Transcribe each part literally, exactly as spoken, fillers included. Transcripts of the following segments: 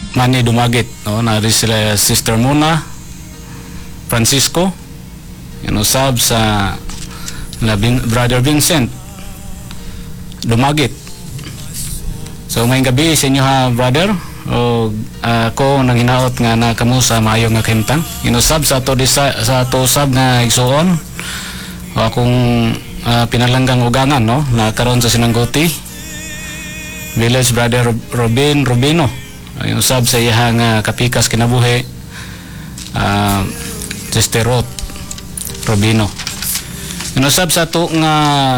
Manny Dumagit, no, na sila Sister Mona Francisco, inusab sa na Bin, Brother Vincent Dumagit. So may gabi sa inyo ha, brother. O ako uh, nang hinaot nga na kamo sa maayo nga kahimtang. Inusab sa ato sa ato sab nga igsuon. O akong uh, pinalanggang ugangan, no, na karon sa Sinangguti Village, Brother Robin Rubino. Inusab sa iyang uh, kapikas kinabuhi, uh, Sister Ruth Rubino. Inusab sa ato nga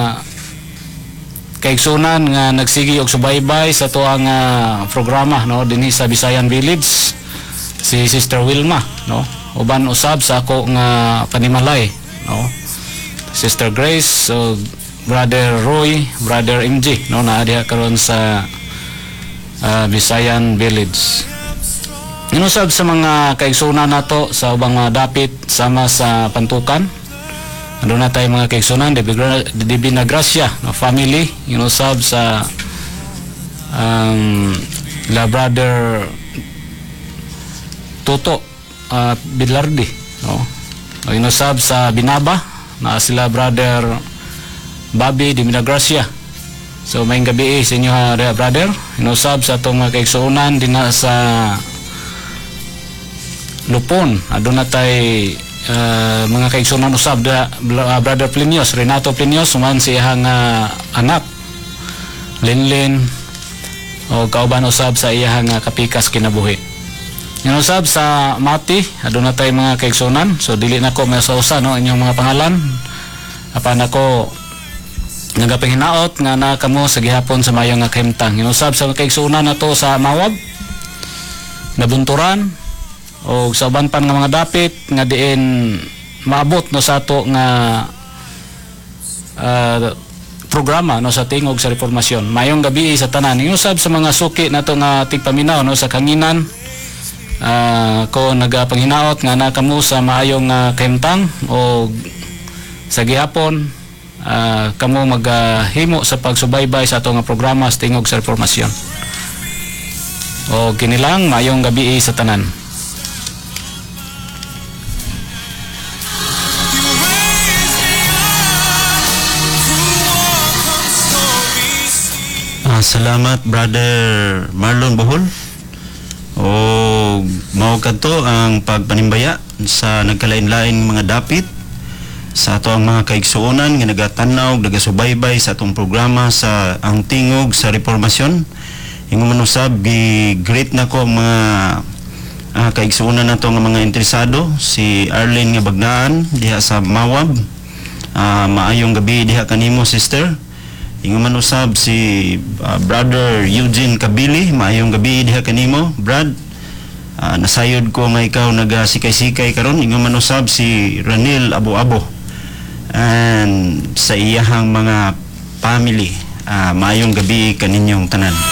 kaigsunan nga nagsigi og subaybay sa tuang uh, programa, no, dinhi sa Visayan Village, si Sister Wilma, no, uban usab sa ako nga panimalay, no, Sister Grace, so Brother Roy, Brother M G, no, na diha karon sa uh, Visayan Village. Inusab sa mga kaigsunan nato sa ubang mga dapit sama sa Pantukan. Ano na tayo mga kaigsunan, di Binagracia, no, family, inusab sa um, la Brother Toto uh, Bilardi, no, inusab sa Binaba na sila Brother Bobby di Binagracia. So may gabi eh, sa inyo ha, brother, inusab sa itong mga kaigsunan din na sa Lupon. Ano na tayo Uh, mga kaigsunan usab da uh, Brother Plinios, Renato Plinios, man si iyang uh, anak Linlin, o kauban usab sa iyang uh, kapikas kinabuhi. Yan usab sa Mati, aduna tay mga kaigsunan, so dili nako may usa, no, inyong mga pangalan apan ako nagapanginaot nga na kamo sa gihapon sa mayong nga kahimtang. Yan usab sa kaigsunan nato sa Mawag, Nabunturan, o sa uban pan nga mga dapit nga diin maabot, no, sa ato nga uh, programa, no, sa tingog sa reformasyon. Mayong gabi sa tanan. Inusab sa mga suki nato nga tigpaminaw, no, sa Kanginan, uh, ko nagapanginaot nga na kamo sa maayong uh, kahimtang o sa gihapon uh, kamo maghimo uh, sa pagsubaybay sa ato nga programa sa tingog sa reformasyon. O kinilang mayong gabi sa tanan. Salamat Brother Marlon Bohol. O mao kadto ang pagpanimbaya sa nagkalain-lain mga dapit sa ato ang mga kaigsuonan nga nagatanaw, nagasubaybay sa atong programa sa ang tingog sa reformasyon. Ingon man usab gi great nako ang mga uh, kaigsuonan nato nga mga interesado, si Arlene nga Bagnaan diha sa Mawab. Uh, maayong gabi diha kanimo, sister. Ingon man usab si uh, Brother Eugene Kabili, maayong gabi diha kanimo, Brad. Uh, nasayod ko nga ikaw nagasikay-sikay karon. Ingon man usab si Ranil Abo-Abo and sa iyahang mga family. Uh, maayong gabi kaninyong tanan.